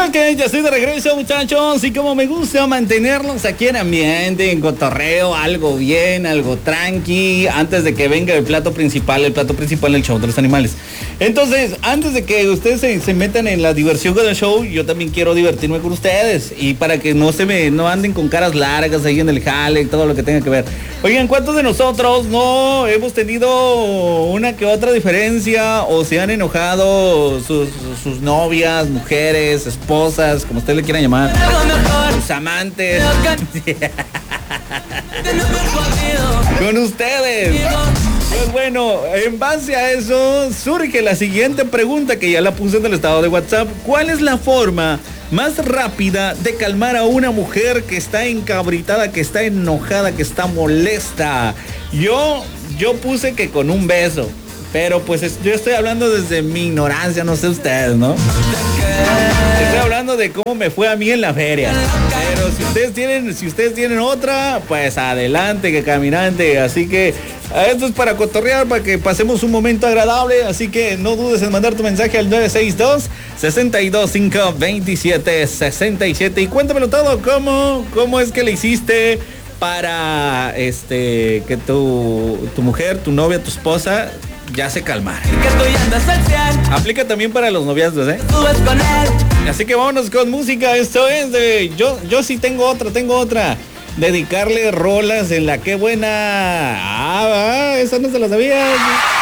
Ok, ya estoy de regreso, muchachos, y como me gusta mantenerlos aquí en ambiente, en cotorreo, algo bien, algo tranqui, antes de que venga el plato principal del show de los animales. Entonces, antes de que ustedes se metan en la diversión con el show, yo también quiero divertirme con ustedes, y para que no anden con caras largas ahí en el jale, todo lo que tenga que ver. Oigan, ¿cuántos de nosotros no hemos tenido una que otra diferencia o se han enojado sus novias, mujeres, esposas, como ustedes le quieran llamar, sus amantes, con ustedes? Pues bueno, en base a eso surge la siguiente pregunta que ya la puse en el estado de WhatsApp. ¿Cuál es la forma más rápida de calmar a una mujer que está encabritada, que está enojada, que está molesta? Yo puse que con un beso, pero pues yo estoy hablando desde mi ignorancia, no sé ustedes, ¿no? Estoy hablando de cómo me fue a mí en la feria. Pero si ustedes tienen otra, pues adelante, que caminante. Así que esto es para cotorrear, para que pasemos un momento agradable. Así que no dudes en mandar tu mensaje al 962-625-2767. Y cuéntamelo todo, cómo es que le hiciste para que tu mujer, tu novia, tu esposa ya se calmara. Aplica también para los noviazgos, ¿eh? Así que vámonos con música. Esto es de yo sí tengo otra. Dedicarle rolas en la que buena. Esa no se la sabía.